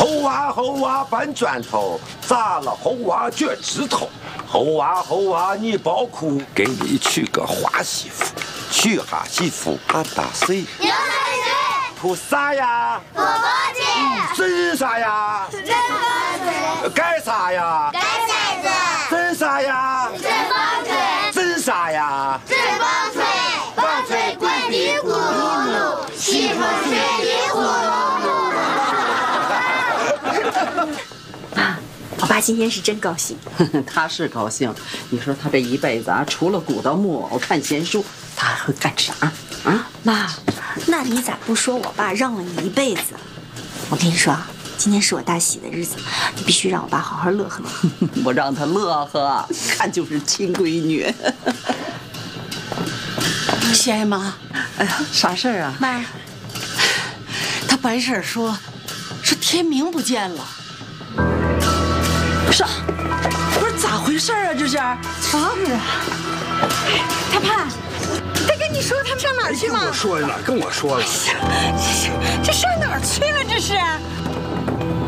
猴娃搬砖头，砸了猴娃脚趾头。猴娃你别哭，给你娶个花媳妇，娶哈媳妇俺打水。 牛奶水。 图啥呀？ 土拨鸡。 整啥呀？ 整房子。 盖啥呀？ 盖筛子。 整啥呀？ 整房锤。 整啥呀？ 整房锤。房锤滚地咕噜噜，洗头水里呼噜噜。 妈，我爸今天是真高兴。 他是高兴。你说他这一辈子啊，除了鼓捣木偶、看闲书，他还会干啥啊？ 妈，那你咋不说我爸让了你一辈子？我跟你说啊，今天是我大喜的日子，你必须让我爸好好乐呵乐呵。 我让他乐呵，看就是亲闺女。 喜爱妈， 哎呀，啥事儿啊？ 妈， 他白婶说天明不见了。 啥？不是咋回事啊？这是啊？ 他爸，他跟你说他们上哪儿去吗？ 跟我说了。 这上哪儿去了？这是。